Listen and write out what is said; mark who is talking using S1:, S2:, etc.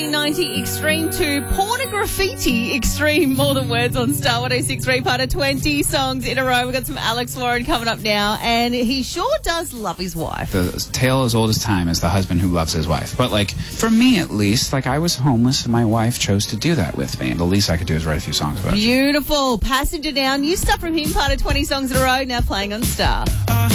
S1: 90 Extreme to Pornograffiti Extreme, more than words on Star 106.3, part of 20 songs in a row. We've got some Alex Warren coming up now, and he sure does love his wife.
S2: The tale as old as time is the husband who loves his wife. But, like, for me at least, like, I was homeless and my wife chose to do that with me, and the least I could do is write a few songs about it.
S1: Beautiful. Passenger now, new stuff from him, part of 20 songs in a row, now playing on Star.